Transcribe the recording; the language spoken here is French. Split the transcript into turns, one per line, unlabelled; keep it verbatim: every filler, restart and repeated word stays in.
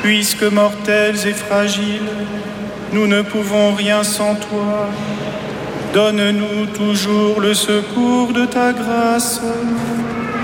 puisque mortels et fragiles, nous ne pouvons rien sans toi. Donne-nous toujours le secours de ta grâce.